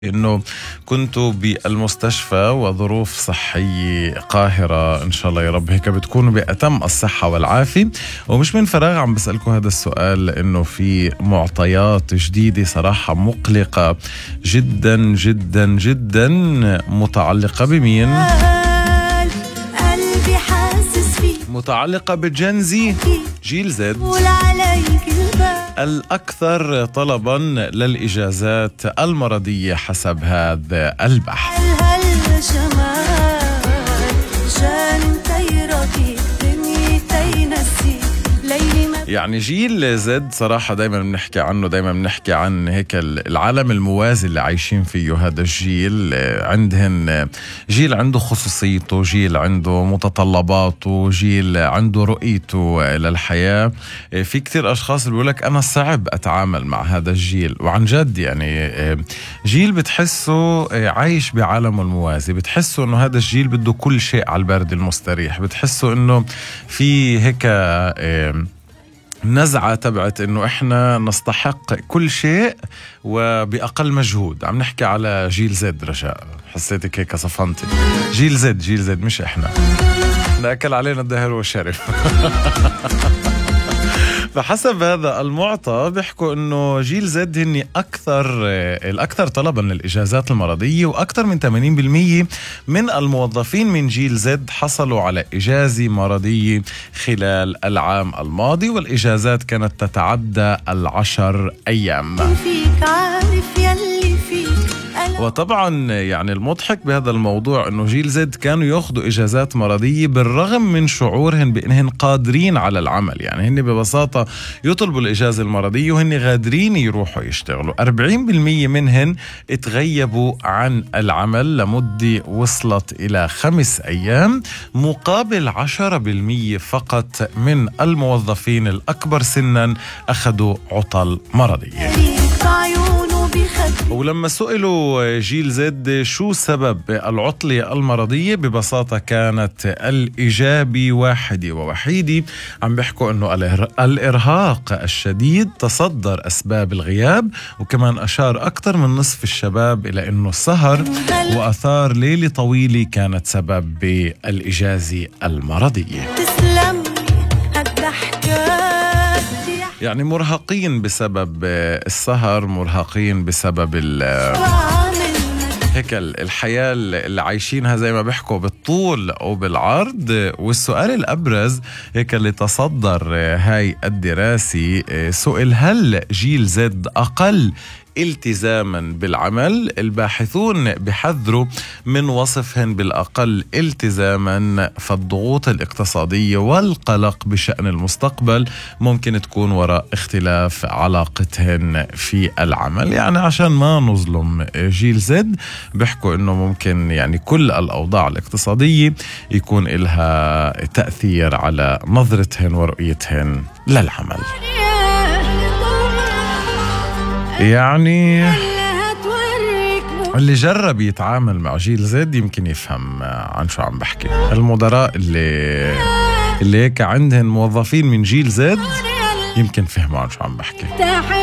إنه كنت بالمستشفى وظروف صحية قاهرة إن شاء الله يا رب، هيك بتكونوا بأتم الصحة والعافية. ومش من فراغ عم بسألكم هذا السؤال، لأنه في معطيات جديدة صراحة مقلقة جدا جدا جدا، متعلقة بمين؟ قلبي حاسس فيك، متعلقة بجنزي، جيل زد، الأكثر طلباً للإجازات المرضية حسب هذا البحث. يعني جيل زد صراحة دايما بنحكي عنه، دايما بنحكي عن هيك العالم الموازي اللي عايشين فيه هذا الجيل. عندهن جيل عنده خصوصيته، جيل عنده متطلباته، جيل عنده رؤيته للحياة. في كتير أشخاص اللي بيقولك أنا صعب أتعامل مع هذا الجيل، وعن جد يعني جيل بتحسه عايش بعالمه الموازي، بتحسه إنه هذا الجيل بده كل شيء على البرد المستريح، بتحسه إنه في هيك نزعة تبعت إنه إحنا نستحق كل شيء وبأقل مجهود. عم نحكي على جيل زد. رجاء حسيتك هيك صفنتي. جيل زد مش إحنا نأكل علينا الدهر والشرف. فحسب هذا المعطى بيحكوا انه جيل زد هني الاكثر طلبا للاجازات المرضيه، واكثر من 80% من الموظفين من جيل زد حصلوا على اجازه مرضيه خلال العام الماضي، والاجازات كانت تتعدى 10 أيام. وطبعا يعني المضحك بهذا الموضوع انه جيل زد كانوا ياخذوا اجازات مرضيه بالرغم من شعورهن بانهن قادرين على العمل. يعني هن ببساطه يطلبوا الاجازه المرضيه وهن قادرين يروحوا يشتغلوا. 40% منهن اتغيبوا عن العمل لمده وصلت الى 5 أيام، مقابل 10% فقط من الموظفين الاكبر سنا اخذوا عطل مرضيه. ولما سئلوا جيل زد شو سبب العطلة المرضية، ببساطة كانت الإجابة واحدة ووحيدة. عم بيحكوا أنه الإرهاق الشديد تصدر أسباب الغياب، وكمان أشار أكثر من نصف الشباب إلى أنه السهر وأثار ليلة طويلة كانت سبب بالإجازة المرضية. يعني مرهقين بسبب السهر، مرهقين بسبب هيك الحياة اللي عايشينها زي ما بيحكوا بالطول أو بالعرض. والسؤال الأبرز هيك اللي تصدر هاي الدراسة سئل: هل جيل زد أقل التزاما بالعمل؟ الباحثون بحذروا من وصفهن بالأقل التزاما، فالضغوط الاقتصادية والقلق بشأن المستقبل ممكن تكون وراء اختلاف علاقتهن في العمل. يعني عشان ما نظلم جيل زد بيحكوا انه ممكن يعني كل الأوضاع الاقتصادية يكون لها تأثير على نظرتهن ورؤيتهن للعمل. يعني اللي جرب يتعامل مع جيل زد يمكن يفهم عن شو عم بحكي. المدراء اللي هيك عندهن موظفين من جيل زد يمكن فهموا عن شو عم بحكي.